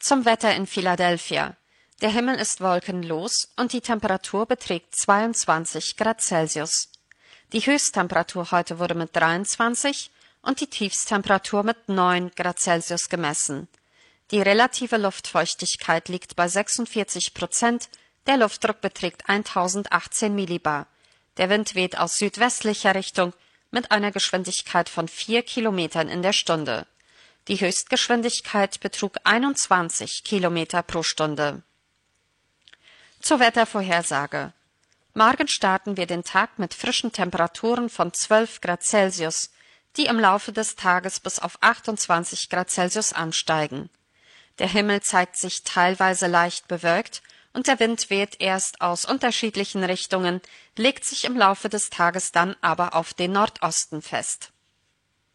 Zum Wetter in Philadelphia. Der Himmel ist wolkenlos und die Temperatur beträgt 22 Grad Celsius. Die Höchsttemperatur heute wurde mit 23 und die Tiefsttemperatur mit 9 Grad Celsius gemessen. Die relative Luftfeuchtigkeit liegt bei 46%, der Luftdruck beträgt 1018 Millibar. Der Wind weht aus südwestlicher Richtung mit einer Geschwindigkeit von 4 Kilometern in der Stunde. Die Höchstgeschwindigkeit betrug 21 Kilometer pro Stunde. Zur Wettervorhersage. Morgen starten wir den Tag mit frischen Temperaturen von 12 Grad Celsius, die im Laufe des Tages bis auf 28 Grad Celsius ansteigen. Der Himmel zeigt sich teilweise leicht bewölkt und der Wind weht erst aus unterschiedlichen Richtungen, legt sich im Laufe des Tages dann aber auf den Nordosten fest.